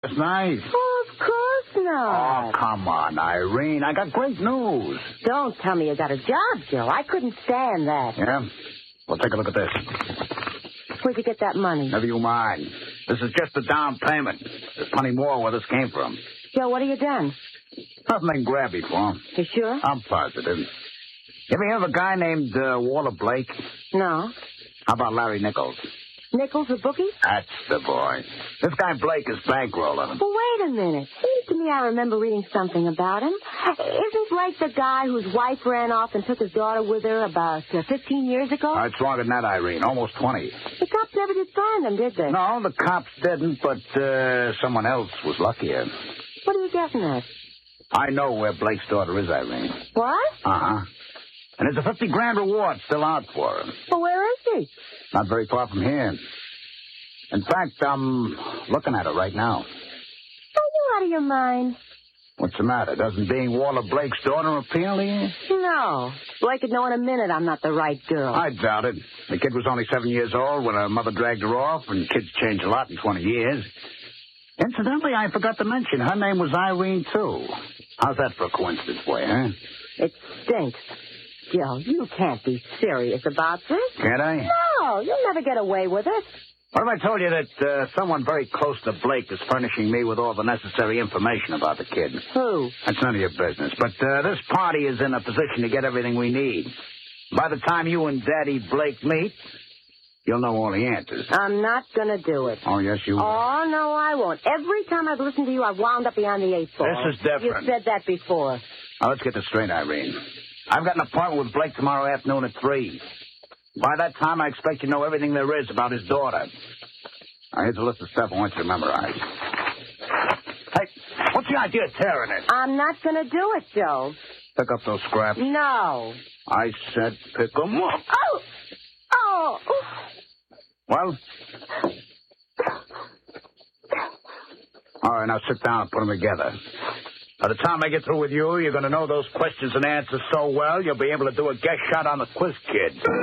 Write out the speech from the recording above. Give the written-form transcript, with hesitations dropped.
That's nice. Oh, of course not. Oh, come on, Irene. I got great news. Don't tell me you got a job, Joe. I couldn't stand that. Yeah? Well, take a look at this. Where'd you get that money? Never you mind. This is just a down payment. There's plenty more where this came from. Joe, what have you done? Nothing they can grab you for. You sure? I'm positive. You ever hear of a guy named Walter Blake? No. How about Larry Nichols? Nichols, the bookie? That's the boy. This guy Blake is bankrolling him. Well, wait a minute. Seems to me I remember reading something about him. Isn't Blake the guy whose wife ran off and took his daughter with her about 15 years ago? It's longer than that, Irene. Almost 20. The cops never did find him, did they? No, the cops didn't, but someone else was luckier. What are you getting at? I know where Blake's daughter is, Irene. What? Uh-huh. And there's a $50,000 reward still out for him. Well, where is he? Not very far from here. In fact, I'm looking at it right now. Are you out of your mind? What's the matter? Doesn't being Walter Blake's daughter appeal to you? No. Blake would know in a minute I'm not the right girl. I doubt it. The kid was only 7 years old when her mother dragged her off, and kids change a lot in 20 years. Incidentally, I forgot to mention, her name was Irene, too. How's that for a coincidence for you, huh? It stinks. Joe, you can't be serious about this. Can't I? No, you'll never get away with it. What if I told you that someone very close to Blake is furnishing me with all the necessary information about the kid? Who? That's none of your business. But this party is in a position to get everything we need. By the time you and Daddy Blake meet, you'll know all the answers. I'm not going to do it. Oh, yes, you will. Oh, no, I won't. Every time I've listened to you, I've wound up beyond the 8 ball. This is different. You've said that before. Now, let's get this straight, Irene. I've got an appointment with Blake tomorrow afternoon at 3. By that time, I expect you to know everything there is about his daughter. Now, here's a list of stuff I want you to memorize. Hey, what's the idea of tearing it? I'm not going to do it, Joe. Pick up those scraps. No. I said pick them up. Oh! Oh! Well? All right, now sit down and put them together. By the time I get through with you, you're going to know those questions and answers so well, you'll be able to do a guess shot on the quiz kid.